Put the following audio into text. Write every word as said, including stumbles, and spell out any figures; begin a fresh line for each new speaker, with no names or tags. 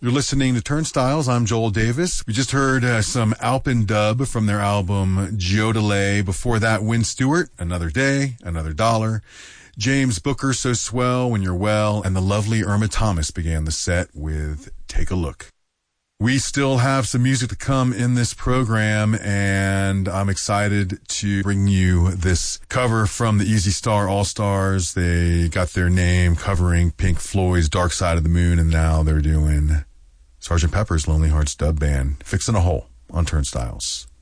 You're listening to Turnstiles. I'm Joel Davis. We just heard uh, some Alpin dub from their album Jodele. Before that, Win Stewart, Another Day, Another Dollar. James Booker, So Swell When You're Well. And the lovely Irma Thomas began the set with Take a Look. We still have some music to come in this program, and I'm excited to bring you this cover from the Easy Star All-Stars. They got their name covering Pink Floyd's Dark Side of the Moon, and now they're doing Sergeant Pepper's Lonely Hearts Dub Band, Fixin' a Hole on Turnstiles.